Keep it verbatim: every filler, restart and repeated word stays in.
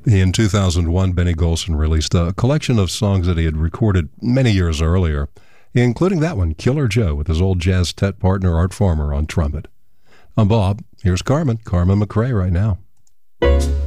In two thousand one, Benny Golson released a collection of songs that he had recorded many years earlier, including that one, Killer Joe, with his old jazz tet partner Art Farmer on trumpet. I'm Bob. Here's Carmen, Carmen McRae right now.